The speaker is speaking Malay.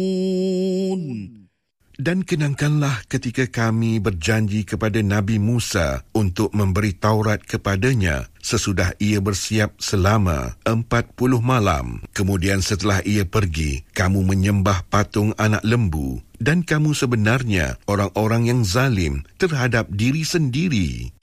Dan kenangkanlah ketika kami berjanji kepada Nabi Musa untuk memberi Taurat kepadanya sesudah ia bersiap selama 40 malam. Kemudian setelah ia pergi, kamu menyembah patung anak lembu dan kamu sebenarnya orang-orang yang zalim terhadap diri sendiri.